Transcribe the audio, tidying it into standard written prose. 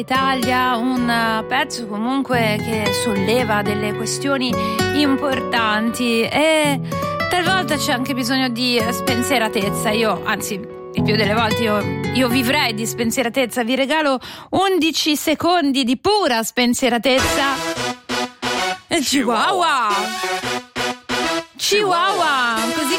Italia, un pezzo comunque che solleva delle questioni importanti e talvolta c'è anche bisogno di spensieratezza. Anzi, il più delle volte io vivrei di spensieratezza. Vi regalo 11 secondi di pura spensieratezza. E Chihuahua, così